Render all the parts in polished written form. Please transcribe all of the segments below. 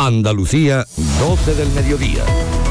Andalucía, 12 del mediodía.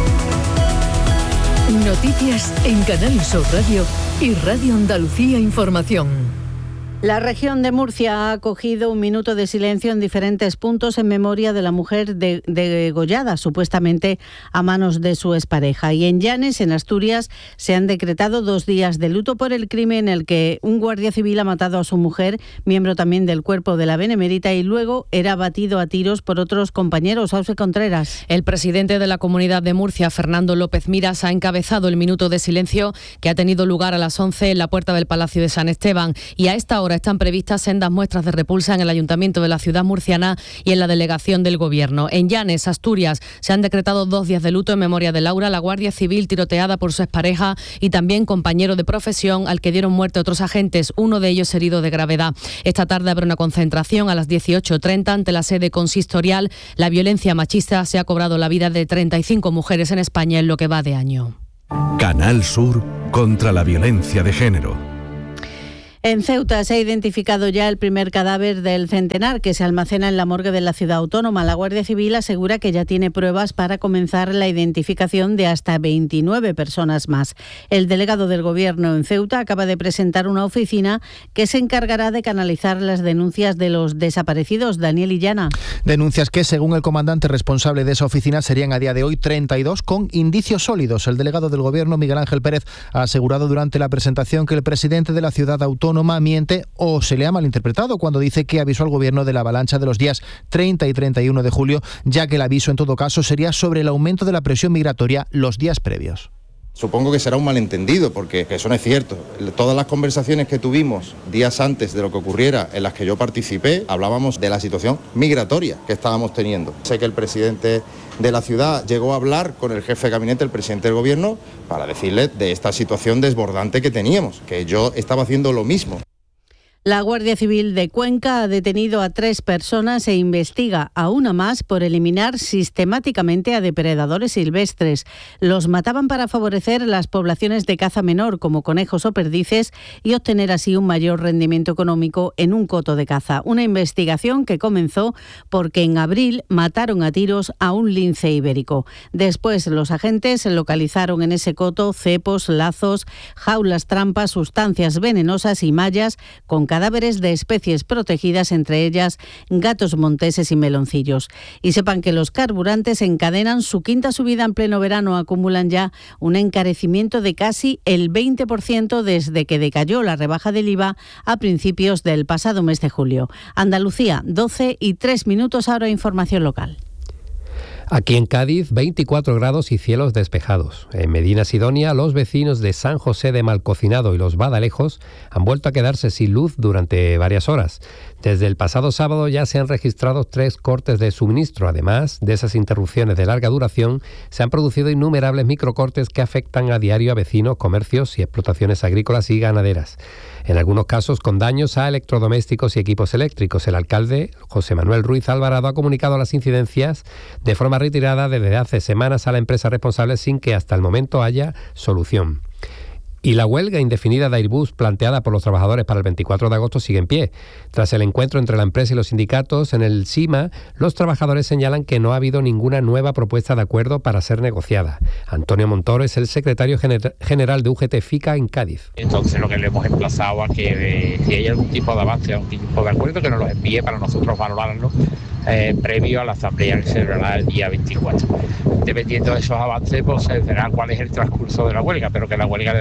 Noticias en Canal Sur Radio y Radio Andalucía Información. La región de Murcia ha acogido un minuto de silencio en diferentes puntos en memoria de la mujer degollada, supuestamente a manos de su expareja. Y en Llanes, en Asturias, se han decretado 2 días de luto por el crimen en el que un guardia civil ha matado a su mujer, miembro también del cuerpo de la Benemérita, y luego era abatido a tiros por otros compañeros. Auxe Contreras. El presidente de la Comunidad de Murcia, Fernando López Miras, ha encabezado el minuto de silencio que ha tenido lugar a las 11 en la puerta del Palacio de San Esteban. Y a esta hora están previstas sendas muestras de repulsa en el Ayuntamiento de la ciudad murciana y en la delegación del Gobierno. En Llanes, Asturias, se han decretado 2 días de luto en memoria de Laura, la guardia civil tiroteada por su expareja y también compañero de profesión al que dieron muerte otros agentes, uno de ellos herido de gravedad. Esta tarde habrá una concentración a las 18:30 ante la sede consistorial. La violencia machista se ha cobrado la vida de 35 mujeres en España en lo que va de año. Canal Sur contra la violencia de género. En Ceuta se ha identificado ya el primer cadáver del centenar que se almacena en la morgue de la ciudad autónoma. La Guardia Civil asegura que ya tiene pruebas para comenzar la identificación de hasta 29 personas más. El delegado del Gobierno en Ceuta acaba de presentar una oficina que se encargará de canalizar las denuncias de los desaparecidos. Daniel Illana. Denuncias que, según el comandante responsable de esa oficina, serían a día de hoy 32 con indicios sólidos. El delegado del Gobierno, Miguel Ángel Pérez, ha asegurado durante la presentación que el presidente de la ciudad autónoma miente o se le ha malinterpretado cuando dice que avisó al Gobierno de la avalancha de los días 30 y 31 de julio, ya que el aviso en todo caso sería sobre el aumento de la presión migratoria los días previos. Supongo que será un malentendido, porque eso no es cierto. Todas las conversaciones que tuvimos días antes de lo que ocurriera, en las que yo participé, hablábamos de la situación migratoria que estábamos teniendo. Sé que el presidente de la ciudad llegó a hablar con el jefe de gabinete, el presidente del Gobierno, para decirle de esta situación desbordante que teníamos, que yo estaba haciendo lo mismo. La Guardia Civil de Cuenca ha detenido a 3 personas e investiga a una más por eliminar sistemáticamente a depredadores silvestres. Los mataban para favorecer las poblaciones de caza menor, como conejos o perdices, y obtener así un mayor rendimiento económico en un coto de caza. Una investigación que comenzó porque en abril mataron a tiros a un lince ibérico. Después los agentes localizaron en ese coto cepos, lazos, jaulas trampas, sustancias venenosas y mallas con cadáveres de especies protegidas, entre ellas gatos monteses y meloncillos. Y sepan que los carburantes encadenan su quinta subida en pleno verano. Acumulan ya un encarecimiento de casi el 20% desde que decayó la rebaja del IVA a principios del pasado mes de julio. Andalucía, 12:03, ahora información local. Aquí en Cádiz, 24 grados y cielos despejados. En Medina Sidonia, los vecinos de San José de Malcocinado y Los Badalejos han vuelto a quedarse sin luz durante varias horas. Desde el pasado sábado ya se han registrado 3 cortes de suministro. Además de esas interrupciones de larga duración, se han producido innumerables microcortes que afectan a diario a vecinos, comercios y explotaciones agrícolas y ganaderas. En algunos casos con daños a electrodomésticos y equipos eléctricos. El alcalde, José Manuel Ruiz Alvarado, ha comunicado las incidencias de forma retirada desde hace semanas a la empresa responsable sin que hasta el momento haya solución. Y la huelga indefinida de Airbus planteada por los trabajadores para el 24 de agosto sigue en pie. Tras el encuentro entre la empresa y los sindicatos en el SIMA, los trabajadores señalan que no ha habido ninguna nueva propuesta de acuerdo para ser negociada. Antonio Montoro es el secretario general de UGT FICA en Cádiz. Entonces lo que le hemos emplazado a que si hay algún tipo de avance, algún tipo de acuerdo, que nos los envíe para nosotros valorarlo previo a la asamblea que se celebrará el día 24. Dependiendo de esos avances, pues se verá cuál es el transcurso de la huelga, pero que la huelga,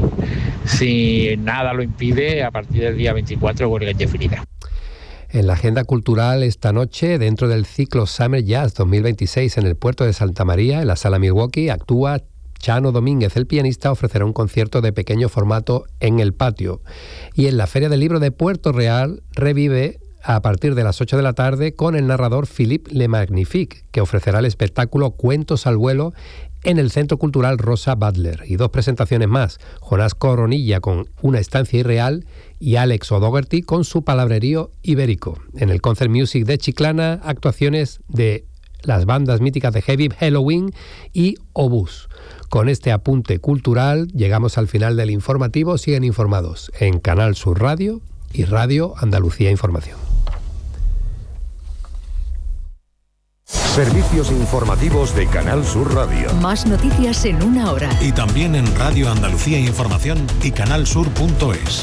si nada lo impide, a partir del día 24 huelga indefinida. En la agenda cultural esta noche, dentro del ciclo Summer Jazz 2026 en el puerto de Santa María, en la Sala Milwaukee, actúa Chano Domínguez. El pianista ofrecerá un concierto de pequeño formato en el patio. Y en la Feria del Libro de Puerto Real revive a partir de las 8 de la tarde con el narrador Philippe Le Magnifique, que ofrecerá el espectáculo Cuentos al vuelo en el Centro Cultural Rosa Butler. Y 2 presentaciones más: Jonás Coronilla con Una estancia irreal y Alex O'Doherty con su palabrerío ibérico. En el Concert Music de Chiclana, actuaciones de las bandas míticas de Heavy, Halloween y Obús. Con este apunte cultural llegamos al final del informativo. Siguen informados en Canal Sur Radio y Radio Andalucía Información. Servicios informativos de Canal Sur Radio. Más noticias en una hora. Y también en Radio Andalucía Información y canalsur.es.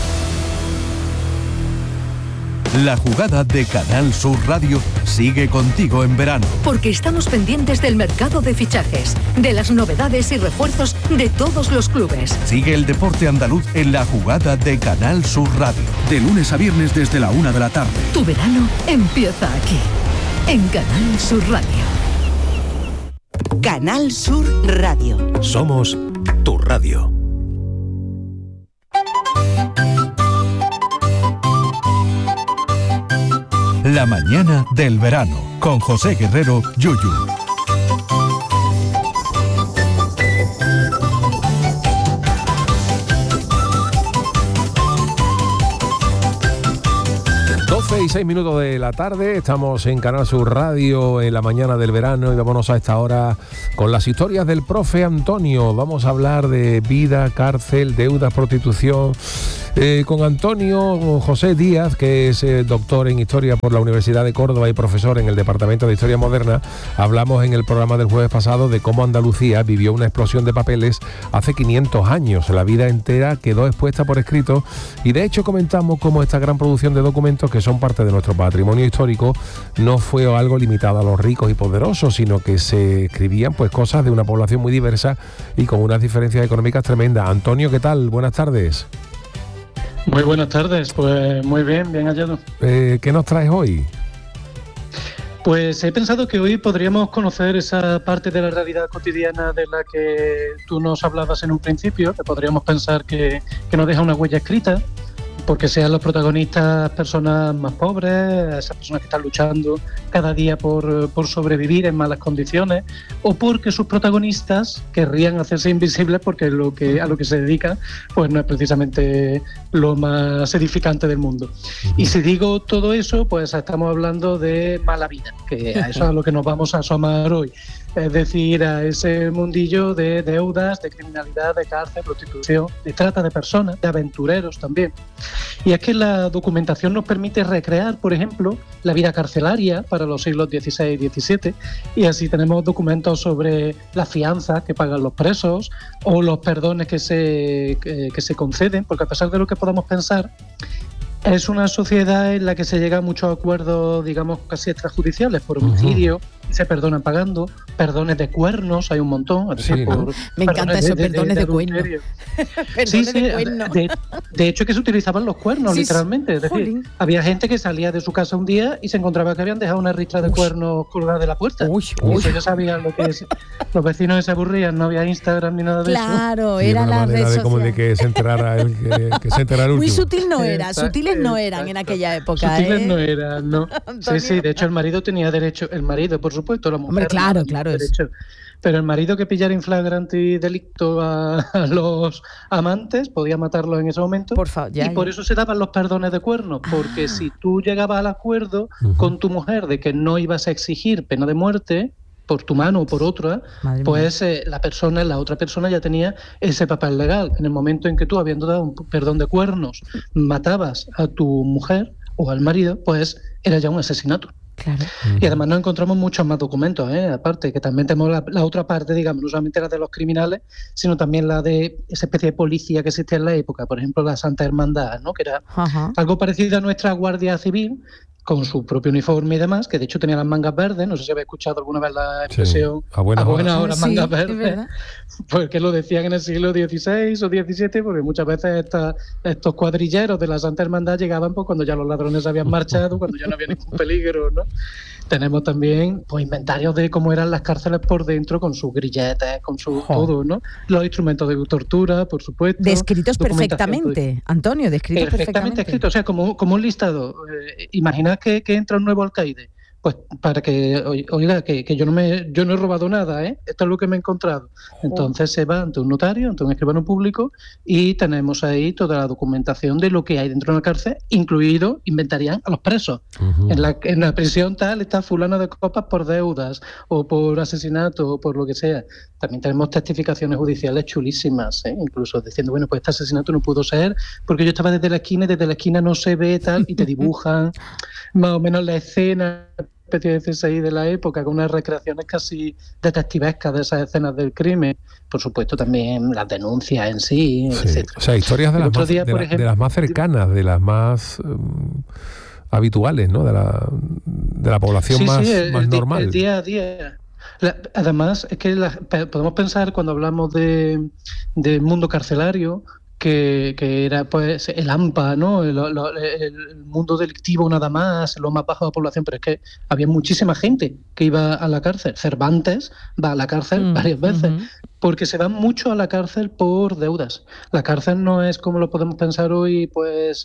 La jugada de Canal Sur Radio sigue contigo en verano. Porque estamos pendientes del mercado de fichajes, de las novedades y refuerzos de todos los clubes. Sigue el deporte andaluz en la jugada de Canal Sur Radio. De lunes a viernes desde la 1 de la tarde. Tu verano empieza aquí, en Canal Sur Radio. Canal Sur Radio. Somos tu radio. La mañana del verano, con José Guerrero, Yuyu. Y 6 minutos de la tarde, estamos en Canal Sur Radio en la mañana del verano y vámonos a esta hora con las historias del profe Antonio. Vamos a hablar de vida, cárcel, deudas, prostitución. Con Antonio José Díaz, que es doctor en Historia por la Universidad de Córdoba y profesor en el Departamento de Historia Moderna, hablamos en el programa del jueves pasado de cómo Andalucía vivió una explosión de papeles hace 500 años. La vida entera quedó expuesta por escrito y de hecho comentamos cómo esta gran producción de documentos, que son parte de nuestro patrimonio histórico, no fue algo limitado a los ricos y poderosos, sino que se escribían pues cosas de una población muy diversa y con unas diferencias económicas tremendas. Antonio, ¿qué tal? Buenas tardes. Muy buenas tardes, pues muy bien hallado. ¿Qué nos traes hoy? Pues he pensado que hoy podríamos conocer esa parte de la realidad cotidiana de la que tú nos hablabas en un principio, que podríamos pensar que nos deja una huella escrita, porque sean los protagonistas personas más pobres, esas personas que están luchando cada día por sobrevivir en malas condiciones, o porque sus protagonistas querrían hacerse invisibles porque a lo que se dedican pues no es precisamente lo más edificante del mundo. Y si digo todo eso, pues estamos hablando de mala vida, que a eso es a lo que nos vamos a asomar hoy. Es decir, a ese mundillo de deudas, de criminalidad, de cárcel, prostitución, de trata de personas, de aventureros también. Y es que la documentación nos permite recrear, por ejemplo, la vida carcelaria para los siglos XVI y XVII, y así tenemos documentos sobre las fianzas que pagan los presos o los perdones que se conceden, porque a pesar de lo que podamos pensar, es una sociedad en la que se llega a muchos acuerdos, digamos, casi extrajudiciales por homicidio, se perdonan pagando, perdones de cuernos, hay un montón. Sí, ¿no? Me encanta eso, perdones de cuernos. De hecho que se utilizaban los cuernos, sí, literalmente. Es decir, había gente que salía de su casa un día y se encontraba que habían dejado una ristra de cuernos colgada de la puerta. Y ya sabían lo que es. Los vecinos se aburrían, no había Instagram ni nada de eso. Claro, era la red social. Como de que se enterara el que se enterara el último. Muy sutil no era, sutiles no eran en aquella época. Sutiles no eran, no. Sí, de hecho el marido tenía derecho, por supuesto, la mujer. Hombre, claro, derecho. Pero el marido que pillara in flagrante delicto a los amantes podía matarlos en ese momento. Por eso se daban los perdones de cuernos, porque si tú llegabas al acuerdo con tu mujer de que no ibas a exigir pena de muerte por tu mano o por otra, pues la otra persona ya tenía ese papel legal. En el momento en que tú, habiendo dado un perdón de cuernos, matabas a tu mujer o al marido, pues era ya un asesinato. Claro. Y además nos encontramos muchos más documentos, aparte, que también tenemos la otra parte, digamos, no solamente la de los criminales, sino también la de esa especie de policía que existía en la época, por ejemplo, la Santa Hermandad, ¿no? Que era algo parecido a nuestra Guardia Civil, con su propio uniforme y demás, que de hecho tenía las mangas verdes. No sé si habéis escuchado alguna vez la expresión a buenas horas mangas verdes, porque lo decían en el siglo XVI o XVII, porque muchas veces estos cuadrilleros de la Santa Hermandad llegaban pues cuando ya los ladrones se habían marchado, cuando ya no había ningún peligro, ¿no? Tenemos también pues inventarios de cómo eran las cárceles por dentro, con sus grilletes, con su todo, ¿no? Los instrumentos de tortura, por supuesto. Descritos perfectamente, Antonio, descritos perfectamente. Escritos, o sea, como un listado. Imaginad que entra un nuevo alcaide, pues para que, oiga, que yo no he robado nada, esto es lo que me he encontrado. Entonces se va ante un notario, ante un escribano público, y tenemos ahí toda la documentación de lo que hay dentro de la cárcel, incluido inventarían a los presos. En la prisión tal está fulano de copas por deudas, o por asesinato, o por lo que sea. También tenemos testificaciones judiciales chulísimas, incluso diciendo, bueno, pues este asesinato no pudo ser porque yo estaba desde la esquina y desde la esquina no se ve tal, y te dibujan más o menos la escena. especie de CSI de la época, con unas recreaciones casi detectivescas de esas escenas del crimen. Por supuesto, también las denuncias en sí, etc. O sea, historias de las más cercanas, de las más habituales, ¿no? De la población más normal. El día a día. Además, es que podemos pensar, cuando hablamos del mundo carcelario, que era pues el AMPA, ¿no? El mundo delictivo nada más, lo más bajo de la población, pero es que había muchísima gente que iba a la cárcel. Cervantes va a la cárcel varias veces, porque se van mucho a la cárcel por deudas. La cárcel no es como lo podemos pensar hoy, pues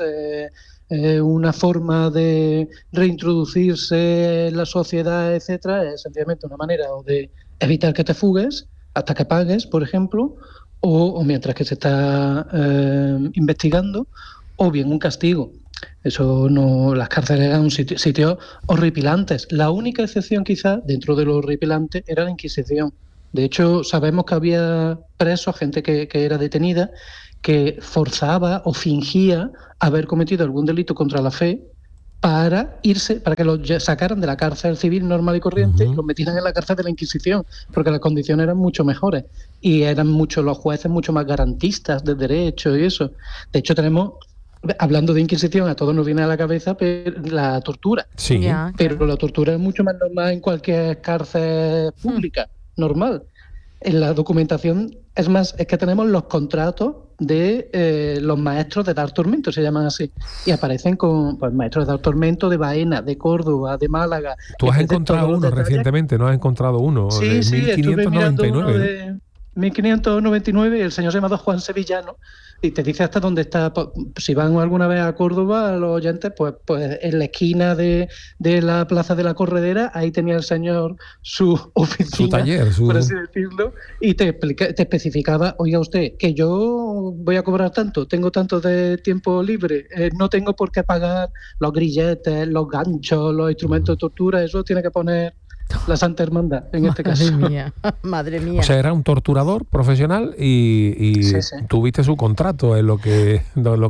una forma de reintroducirse en la sociedad, etcétera. Es sencillamente una manera o de evitar que te fugues hasta que pagues, por ejemplo, o mientras que se está investigando, o bien un castigo. Eso no, las cárceles eran un sitio horripilantes. La única excepción quizás dentro de lo horripilante era la Inquisición. De hecho, sabemos que había presos, gente que era detenida, que forzaba o fingía haber cometido algún delito contra la fe para que los sacaran de la cárcel civil normal y corriente y los metieran en la cárcel de la Inquisición, porque las condiciones eran mucho mejores y eran los jueces mucho más garantistas de derecho y eso. De hecho, hablando de Inquisición, a todos nos viene a la cabeza la tortura. Sí. Ya, pero la tortura es mucho más normal en cualquier cárcel pública, normal. En la documentación, es que tenemos los contratos de los maestros de dar tormento, se llaman así, y aparecen con maestros de dar tormento de Baena, de Córdoba, de Málaga. Tú has encontrado uno recientemente, ¿no has encontrado uno? Sí, de 1599. Uno de 1599, y el señor se llama Juan Sevillano, y te dice hasta dónde está. Si van alguna vez a Córdoba, los oyentes, pues en la esquina de la Plaza de la Corredera, ahí tenía el señor su oficina, su taller, por así decirlo, y te especificaba: oiga usted, que yo voy a cobrar tanto, tengo tanto de tiempo libre, no tengo por qué pagar los grilletes, los ganchos, los instrumentos de tortura, eso tiene que poner la Santa Hermandad, en este caso. Madre mía. O sea, era un torturador profesional y sí. Tuviste su contrato en lo que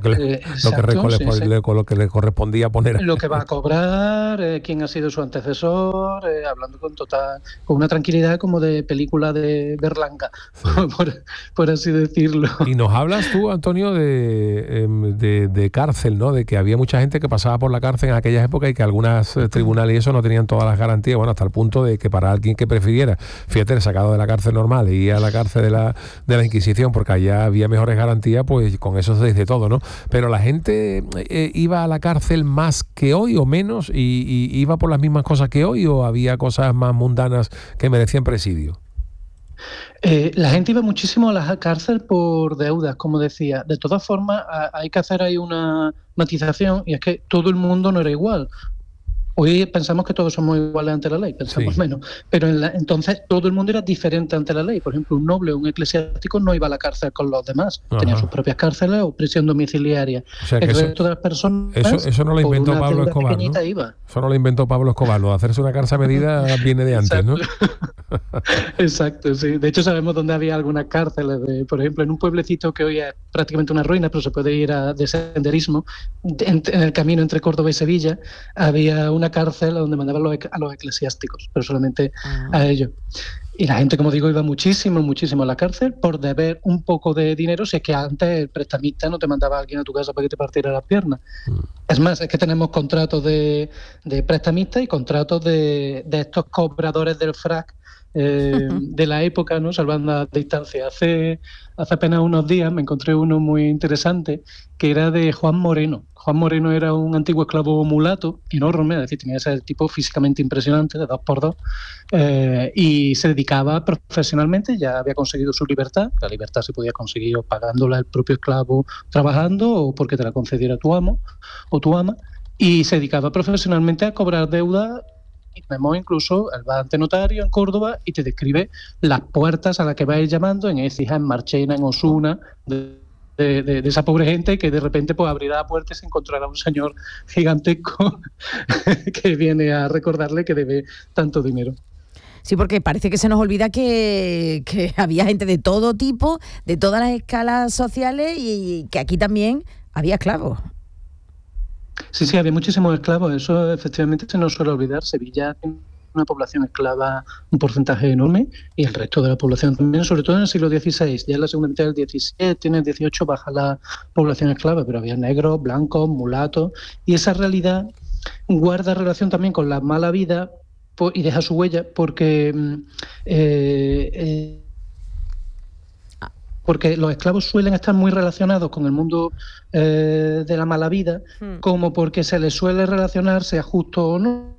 le correspondía poner. Lo que va a cobrar, quién ha sido su antecesor, hablando con una tranquilidad como de película de Berlanga, sí. por así decirlo. Y nos hablas tú, Antonio, de cárcel, ¿no? De que había mucha gente que pasaba por la cárcel en aquellas épocas y que algunas tribunales y eso no tenían todas las garantías, bueno, hasta el punto de que para alguien que prefiriera, fíjate, sacado de la cárcel normal y ir a la cárcel de la Inquisición, porque allá había mejores garantías, pues con eso se dice todo, ¿no? Pero la gente iba a la cárcel más que hoy o menos, y iba por las mismas cosas que hoy, o había cosas más mundanas que merecían presidio. La gente iba muchísimo a la cárcel por deudas, como decía. De todas formas, hay que hacer ahí una matización, y es que todo el mundo no era igual. Hoy pensamos que todos somos iguales ante la ley, pensamos menos, pero entonces todo el mundo era diferente ante la ley. Por ejemplo, un noble o un eclesiástico no iba a la cárcel con los demás, tenía sus propias cárceles o prisión domiciliaria. O sea, el resto de las personas, eso no lo inventó Pablo Escobar, ¿no? Iba. Eso no lo inventó Pablo Escobar, lo de hacerse una cárcel a medida viene de antes, ¿no? Exacto, sí. De hecho, sabemos dónde había algunas cárceles, por ejemplo, en un pueblecito que hoy es prácticamente una ruina, pero se puede ir de senderismo, en el camino entre Córdoba y Sevilla, había una cárcel donde mandaban a los eclesiásticos, pero solamente a ellos. Y la gente, como digo, iba muchísimo a la cárcel por deber un poco de dinero, si es que antes el prestamista no te mandaba a alguien a tu casa para que te partiera las piernas. Es más, es que tenemos contratos de prestamistas y contratos de estos cobradores del frac de la época, ¿no? Salvando las distancias. Hace apenas unos días me encontré uno muy interesante que era de Juan Moreno. Juan Moreno era un antiguo esclavo mulato, enorme, es decir, tenía ese tipo físicamente impresionante, de 2x2, y se dedicaba profesionalmente, ya había conseguido su libertad. La libertad se podía conseguir o pagándola el propio esclavo trabajando, o porque te la concediera tu amo o tu ama, y se dedicaba profesionalmente a cobrar deuda. Y tenemos incluso, él va ante notario en Córdoba y te describe las puertas a las que vais llamando en Écija, en Marchena, en Osuna, de esa pobre gente que de repente pues abrirá la puerta y se encontrará un señor gigantesco que viene a recordarle que debe tanto dinero. Sí, porque parece que se nos olvida que había gente de todo tipo, de todas las escalas sociales, y que aquí también había esclavos. Sí, había muchísimos esclavos, eso efectivamente se nos suele olvidar. Sevilla tiene una población esclava, un porcentaje enorme, y el resto de la población también, sobre todo en el siglo XVI. Ya en la segunda mitad del XVII, en el XVIII baja la población esclava, pero había negros, blancos, mulatos, y esa realidad guarda relación también con la mala vida y deja su huella, porque los esclavos suelen estar muy relacionados con el mundo de la mala vida, como porque se les suele relacionar, sea justo o no.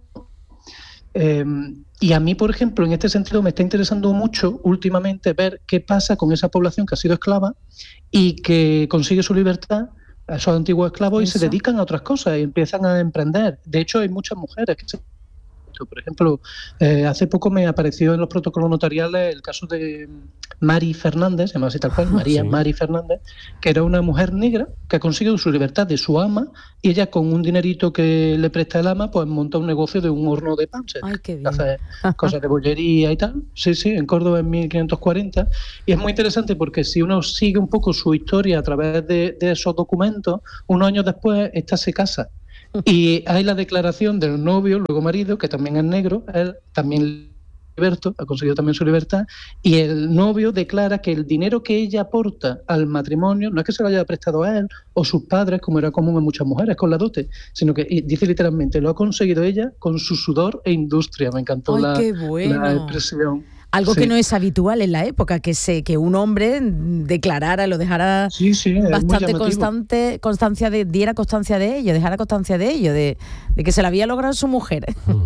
Y a mí, por ejemplo, en este sentido me está interesando mucho últimamente ver qué pasa con esa población que ha sido esclava y que consigue su libertad, a esos antiguos esclavos, y se dedican a otras cosas y empiezan a emprender. De hecho, hay muchas mujeres que por ejemplo, hace poco me apareció en los protocolos notariales el caso de Mari Fernández, se llama así tal cual, María Mari Fernández, que era una mujer negra que ha conseguido su libertad de su ama, y ella, con un dinerito que le presta el ama, pues monta un negocio de un horno de pan. Ay, qué bien. Hace cosas de bollería y tal. Sí, en Córdoba en 1540. Y es muy interesante porque si uno sigue un poco su historia a través de esos documentos, unos años después esta se casa. Y hay la declaración del novio, luego marido, que también es negro, él también liberto, ha conseguido también su libertad, y el novio declara que el dinero que ella aporta al matrimonio no es que se lo haya prestado a él o sus padres, como era común en muchas mujeres con la dote, sino que dice literalmente, lo ha conseguido ella con su sudor e industria. Me encantó la expresión. Algo que no es habitual en la época, que un hombre declarara, lo dejara bastante constancia diera constancia de ello, dejara constancia de ello, de que se la había logrado su mujer.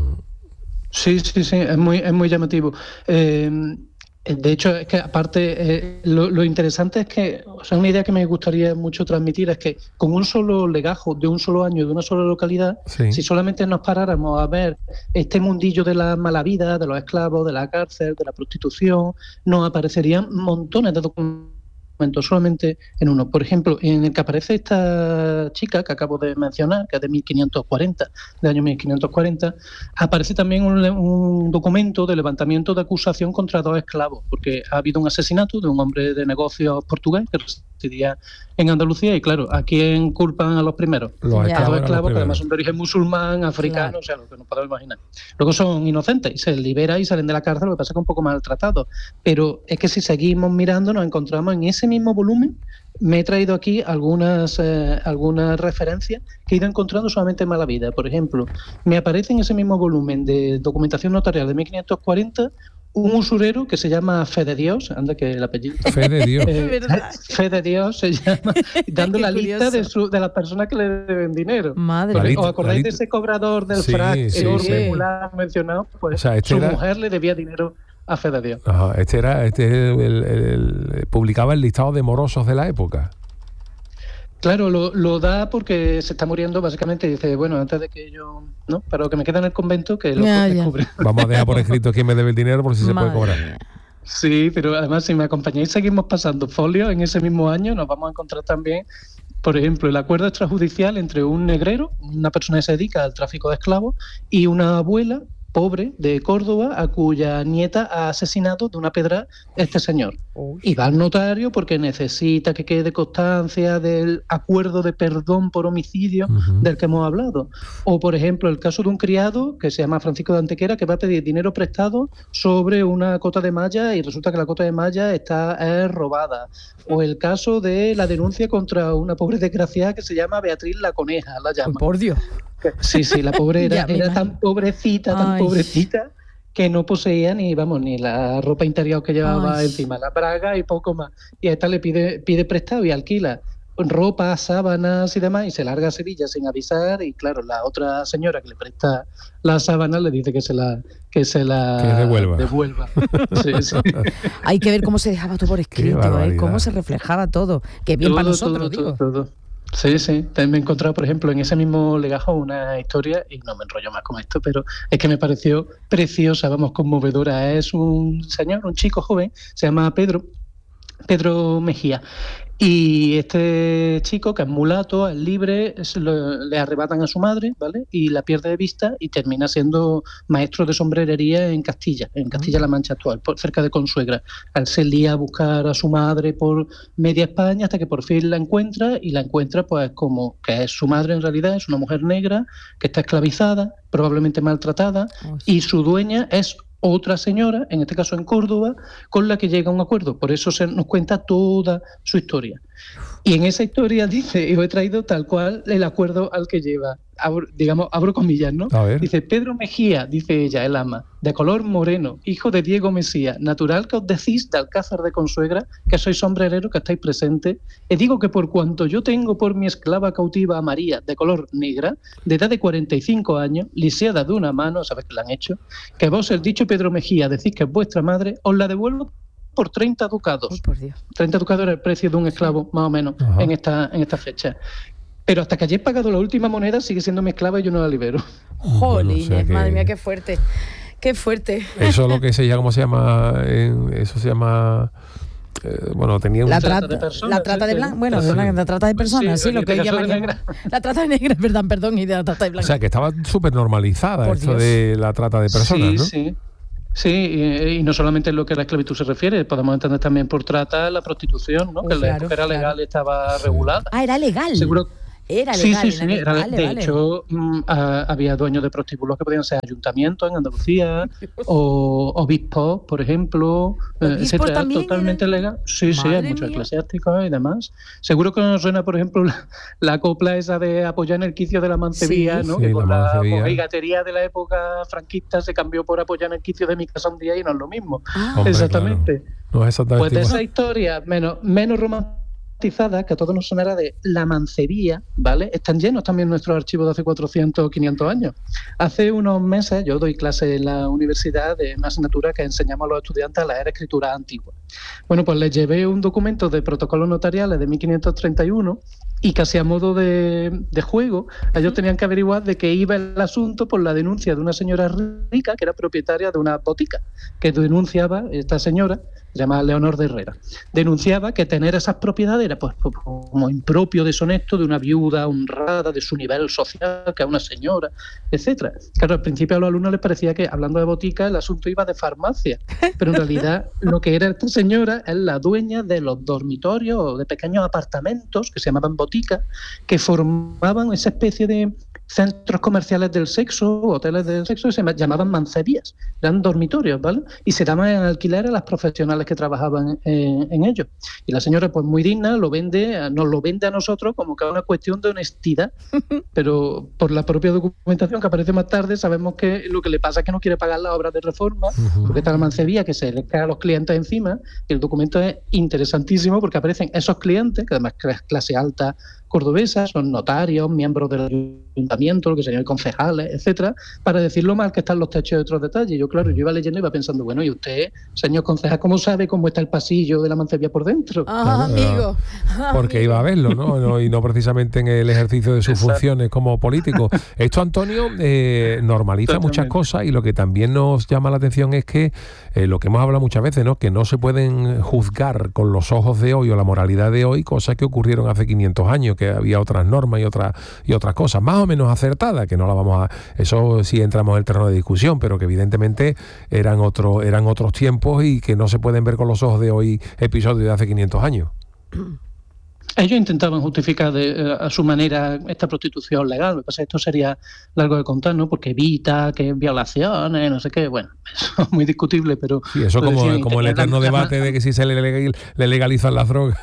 Sí, es muy llamativo. De hecho, es que aparte, lo interesante es que, una idea que me gustaría mucho transmitir es que con un solo legajo de un solo año, de una sola localidad, si solamente nos paráramos a ver este mundillo de la mala vida, de los esclavos, de la cárcel, de la prostitución, nos aparecerían montones de documentos solamente en uno. Por ejemplo, en el que aparece esta chica que acabo de mencionar, que es de 1540, del año 1540, aparece también un documento de levantamiento de acusación contra 2 esclavos, porque ha habido un asesinato de un hombre de negocios portugués que residía en Andalucía, y claro, ¿a quién culpan a los primeros? A 2 esclavos, que además son de origen musulmán, africano, o sea, lo que nos podemos imaginar. Luego son inocentes y se liberan y salen de la cárcel, lo que pasa es que un poco maltratados. Pero es que si seguimos mirando, nos encontramos en ese mismo volumen. Me he traído aquí algunas referencias que he ido encontrando solamente en Mala Vida. Por ejemplo, me aparece en ese mismo volumen de documentación notarial de 1540 un usurero que se llama Fe de Dios, anda que el apellido... Fe de Dios. Fe de Dios se llama, dando la lista de las personas que le deben dinero. Madre. ¿Os acordáis de ese cobrador del frac enorme, mencionado? Pues su mujer le debía dinero a Fe de Dios. Publicaba el listado de morosos de la época. Claro, lo da porque se está muriendo, básicamente. Dice, bueno, antes de que yo... ¿no? Para lo que me queda en el convento, que lo descubre. Vamos a dejar por escrito quién me debe el dinero por si se puede cobrar. Sí, pero además, si me acompañáis, seguimos pasando folios. En ese mismo año nos vamos a encontrar también, por ejemplo, el acuerdo extrajudicial entre un negrero, una persona que se dedica al tráfico de esclavos, y una abuela pobre de Córdoba, a cuya nieta ha asesinado de una pedra este señor. Y va al notario porque necesita que quede constancia del acuerdo de perdón por homicidio del que hemos hablado. O, por ejemplo, el caso de un criado que se llama Francisco de Antequera, que va a pedir dinero prestado sobre una cota de malla y resulta que la cota de malla está robada. O el caso de la denuncia contra una pobre desgraciada que se llama Beatriz la Coneja, la llama. Por Dios. Sí, la pobre era tan pobrecita, que no poseía ni la ropa interior que llevaba encima, la braga y poco más. Y a esta le pide prestado y alquila ropa, sábanas y demás, y se larga a Sevilla sin avisar, y claro, la otra señora que le presta las sábanas le dice que se la devuelva. Sí. Hay que ver cómo se dejaba todo por escrito, cómo se reflejaba todo. Que bien para nosotros, digo. Todo. Sí. También me he encontrado, por ejemplo, en ese mismo legajo una historia, y no me enrollo más con esto, pero es que me pareció preciosa, conmovedora. Es un chico joven, se llama Pedro, Pedro Mejía. Y este chico, que es mulato, es libre, le arrebatan a su madre, ¿vale? Y la pierde de vista y termina siendo maestro de sombrerería en Castilla-La Mancha actual, cerca de Consuegra. Él se lía a buscar a su madre por media España hasta que por fin la encuentra, y la encuentra pues como que es su madre en realidad, es una mujer negra que está esclavizada, probablemente maltratada, y su dueña es otra señora, en este caso en Córdoba, con la que llega a un acuerdo. Por eso se nos cuenta toda su historia. Y en esa historia dice, y os he traído tal cual el acuerdo al que lleva, abro comillas, ¿no? Dice, Pedro Mejía, dice ella, el ama, de color moreno, hijo de Diego Mesía, natural que os decís de Alcázar de Consuegra, que sois sombrerero, que estáis presentes, y digo que por cuanto yo tengo por mi esclava cautiva a María, de color negra, de edad de 45 años, lisiada de una mano, ¿sabes que la han hecho? Que vos, el dicho Pedro Mejía, decís que es vuestra madre, os la devuelvo por 30 ducados. Oh, por Dios. 30 ducados era el precio de un esclavo, más o menos, en esta fecha. Pero hasta que hayáis pagado la última moneda, sigue siendo mi esclava y yo no la libero. Jolines, bueno, o sea madre mía, qué fuerte. Qué fuerte. Eso es lo que se llama, ¿cómo se llama? Eso se llama... bueno, tenía un... La trata de personas. La trata de blancas. Bueno, la trata de personas, sí, lo que llaman. La trata de negras, perdón, y de la trata de blancas. O sea, que estaba súper normalizada esto de la trata de personas, ¿no? Sí. Sí, y no solamente en lo que a la esclavitud se refiere, podemos entender también por trata la prostitución, ¿no? Que en la época era legal y estaba regulada. Ah, era legal. Seguro. Era legal. Sí, era, vale, de hecho, había dueños de prostíbulos que podían ser ayuntamientos en Andalucía o obispos, por ejemplo, etcétera, totalmente legal. Sí, hay muchos eclesiásticos y demás. Seguro que nos suena, por ejemplo, la copla esa de apoyar en el quicio de la mancebía, ¿no? Que por la mojigatería de la época franquista se cambió por apoyar en el quicio de mi casa un día y no es lo mismo. Exactamente. Claro. No es exactamente pues de esa historia menos romántica, que a todos nos sonará de la mancebía, ¿vale? Están llenos también nuestros archivos de hace 400 o 500 años. Hace unos meses yo doy clase en la universidad de una asignatura que enseñamos a los estudiantes a leer escritura antigua. Bueno, pues les llevé un documento de protocolos notariales de 1531 y casi a modo de juego, ellos tenían que averiguar de qué iba el asunto por la denuncia de una señora rica que era propietaria de una botica, que denunciaba, esta señora, se llama Leonor de Herrera, denunciaba que tener esas propiedades era pues como impropio, deshonesto de una viuda honrada de su nivel social, que es una señora, etcétera. Claro, al principio a los alumnos les parecía que, hablando de botica, el asunto iba de farmacia, pero en realidad lo que era esta señora es la dueña de los dormitorios o de pequeños apartamentos que se llamaban boticas, que formaban esa especie de centros comerciales del sexo, hoteles del sexo, que se llamaban mancebías, eran dormitorios, ¿vale? Y se daban en alquiler a las profesionales que trabajaban en ellos. Y la señora, pues muy digna, nos lo vende a nosotros como que es una cuestión de honestidad, pero por la propia documentación que aparece más tarde sabemos que lo que le pasa es que no quiere pagar las obras de reforma, porque está la mancebía que se le cae a los clientes encima, y el documento es interesantísimo porque aparecen esos clientes, que además es clase alta cordobesa, son notarios, miembros del ayuntamiento, lo que serían concejales, etcétera, para decir lo mal que están los techos y otros detalles. Yo, claro, yo iba leyendo y iba pensando, bueno, ¿y usted, señor concejal, cómo sabe cómo está el pasillo de la mancebía por dentro? Amigo. Porque iba a verlo, ¿no? Y no precisamente en el ejercicio de sus funciones como político. Esto, Antonio, normaliza muchas cosas, y lo que también nos llama la atención es que lo que hemos hablado muchas veces, ¿no? Que no se pueden juzgar con los ojos de hoy o la moralidad de hoy cosas que ocurrieron hace 500 años, que había otras normas y otras cosas más o menos acertadas, que no la vamos a... Eso sí entramos en el terreno de discusión, pero que evidentemente eran otros tiempos y que no se pueden ver con los ojos de hoy episodios de hace 500 años. Ellos intentaban justificar a su manera esta prostitución legal. Lo que pasa es que esto sería largo de contar, ¿no? Porque evita que violaciones, no sé qué. Bueno, eso es muy discutible, pero... Sí, eso como el eterno debate de que si se le legalizan las drogas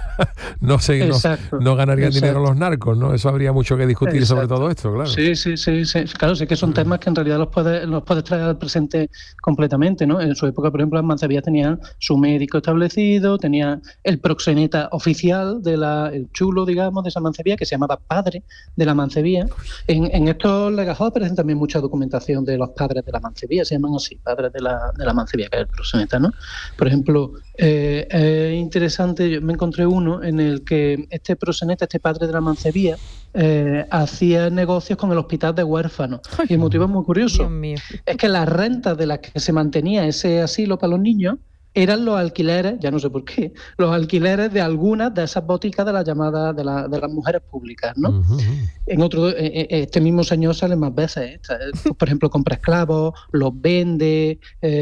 no ganarían dinero los narcos, ¿no? Eso habría mucho que discutir sobre todo esto, claro. Sí. Claro, sí que son temas que en realidad los puedes traer al presente completamente, ¿no? En su época, por ejemplo, las mancebías tenían su médico establecido, tenían el proxeneta oficial el chulo, digamos, de esa mancebía, que se llamaba padre de la mancebía. En estos legados aparecen también mucha documentación de los padres de la mancebía, se llaman así, padres de la mancebía, que es el proxeneta, ¿no? Por ejemplo, es interesante, yo me encontré uno en el que este proxeneta, este padre de la mancebía, hacía negocios con el hospital de huérfanos. Y el motivo es muy curioso. Es que las rentas de las que se mantenía ese asilo para los niños eran los alquileres, ya no sé por qué, los alquileres de algunas de esas boticas de las llamadas de las mujeres públicas, ¿no? Uh-huh. En otro, este mismo señor sale más veces, por ejemplo, compra esclavos, los vende,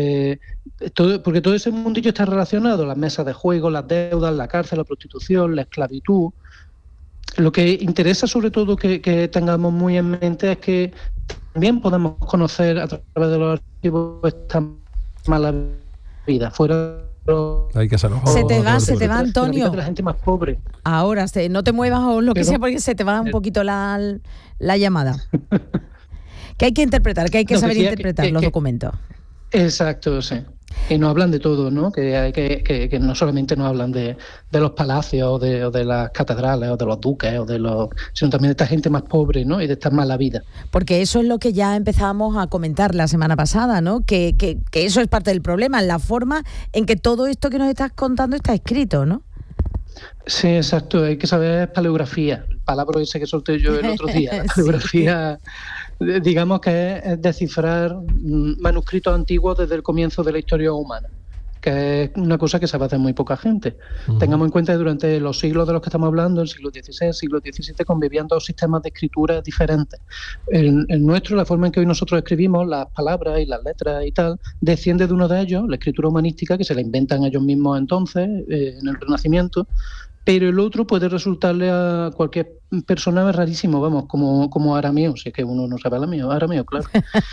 porque todo ese mundillo está relacionado, las mesas de juego, las deudas, la cárcel, la prostitución, la esclavitud. Lo que interesa sobre todo que tengamos muy en mente es que también podemos conocer a través de los archivos esta mala vida, fuera... Hay que hacerlo. Se te va, Antonio. De la gente más pobre. Ahora, no te muevas o lo que sea, porque se te va un poquito la llamada. Que hay que interpretar, que hay que saber interpretar los documentos. Exacto, sí. Y nos hablan de todo, ¿no? Que no solamente nos hablan de los palacios o de las catedrales o de los duques sino también de esta gente más pobre, ¿no? Y de esta mala vida. Porque eso es lo que ya empezábamos a comentar la semana pasada, ¿no? Que eso es parte del problema, la forma en que todo esto que nos estás contando está escrito, ¿no? Sí, exacto. Hay que saber paleografía. El palabra ese que solté yo el otro día. La paleografía... Sí. Digamos que es descifrar manuscritos antiguos desde el comienzo de la historia humana, que es una cosa que sabe hacer muy poca gente. Uh-huh. Tengamos en cuenta que durante los siglos de los que estamos hablando, el siglo XVI, el siglo XVII, convivían dos sistemas de escritura diferentes. El nuestro, la forma en que hoy nosotros escribimos, las palabras y las letras y tal, desciende de uno de ellos, la escritura humanística, que se la inventan ellos mismos entonces, en el Renacimiento, pero el otro puede resultarle a cualquier persona rarísimo, vamos, como arameo, si es que uno no sabe arameo, claro.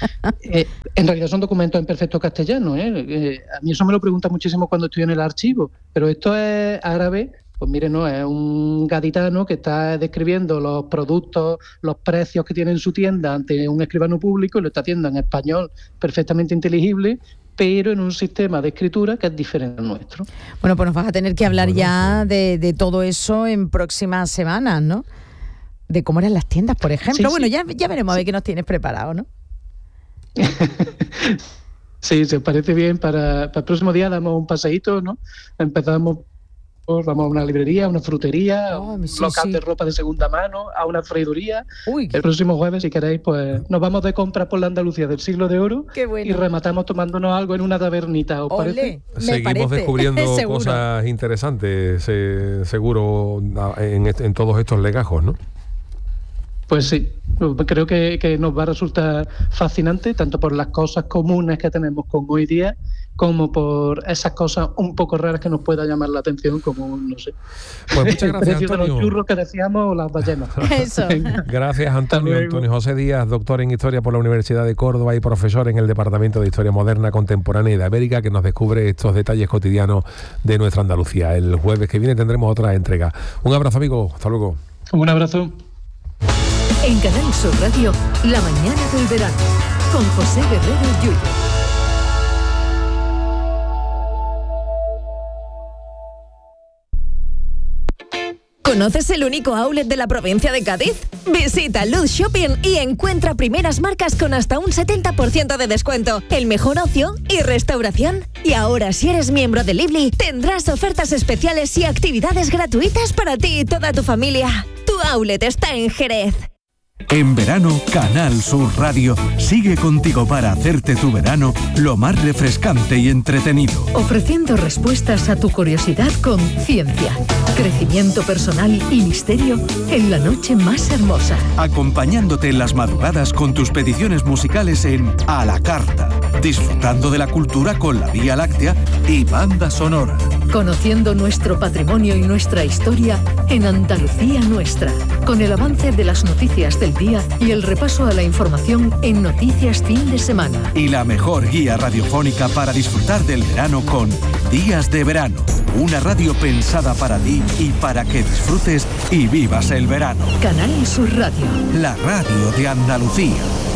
En realidad son documentos en perfecto castellano, a mí eso me lo preguntan muchísimo cuando estoy en el archivo, pero esto es árabe. Pues mire, no, es un gaditano que está describiendo los productos, los precios que tiene en su tienda ante un escribano público y lo está haciendo en español perfectamente inteligible, pero en un sistema de escritura que es diferente al nuestro. Bueno, pues nos vas a tener que hablar ya de todo eso en próximas semanas, ¿no? De cómo eran las tiendas, por ejemplo. Sí, bueno, sí. Ya veremos a ver qué nos tienes preparado, ¿no? Sí, se parece bien. Para el próximo día damos un paseíto, ¿no? Vamos a una librería, a una frutería, a un local de ropa de segunda mano, a una freiduría. Uy, el próximo jueves, si queréis, pues nos vamos de compras por la Andalucía del siglo de oro. Qué bueno. Y rematamos tomándonos algo en una tabernita, ¿os parece? Seguimos descubriendo cosas interesantes, seguro, en todos estos legajos, ¿no? Pues sí, creo que nos va a resultar fascinante, tanto por las cosas comunes que tenemos con hoy día, como por esas cosas un poco raras que nos pueda llamar la atención, como, no sé, pues muchas gracias, el precio Antonio. De los churros que decíamos o las ballenas. Eso. Gracias, Antonio. Antonio José Díaz, doctor en Historia por la Universidad de Córdoba y profesor en el Departamento de Historia Moderna, Contemporánea y de América, que nos descubre estos detalles cotidianos de nuestra Andalucía. El jueves que viene tendremos otra entrega. Un abrazo, amigo. Hasta luego. Un abrazo. En Canal Sur Radio, La mañana del verano, con José Guerrero Yuyo. ¿Conoces el único outlet de la provincia de Cádiz? Visita Luz Shopping y encuentra primeras marcas con hasta un 70% de descuento, el mejor ocio y restauración. Y ahora, si eres miembro de Lively, tendrás ofertas especiales y actividades gratuitas para ti y toda tu familia. Tu outlet está en Jerez. En verano, Canal Sur Radio sigue contigo para hacerte tu verano lo más refrescante y entretenido. Ofreciendo respuestas a tu curiosidad con ciencia, crecimiento personal y misterio en la noche más hermosa. Acompañándote en las madrugadas con tus peticiones musicales en A la Carta. Disfrutando de la cultura con la Vía Láctea y banda sonora. Conociendo nuestro patrimonio y nuestra historia en Andalucía Nuestra. Con el avance de las noticias del día y el repaso a la información en Noticias Fin de Semana. Y la mejor guía radiofónica para disfrutar del verano con Días de Verano. Una radio pensada para ti y para que disfrutes y vivas el verano. Canal Sur Radio. La radio de Andalucía.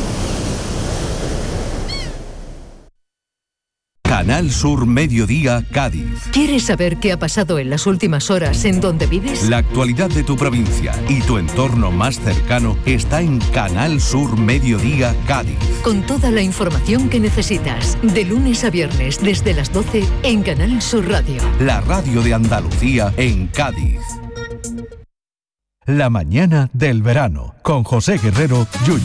Canal Sur Mediodía, Cádiz. ¿Quieres saber qué ha pasado en las últimas horas en donde vives? La actualidad de tu provincia y tu entorno más cercano está en Canal Sur Mediodía, Cádiz. Con toda la información que necesitas, de lunes a viernes desde las 12 en Canal Sur Radio. La radio de Andalucía en Cádiz. La mañana del verano, con José Guerrero Yuyu.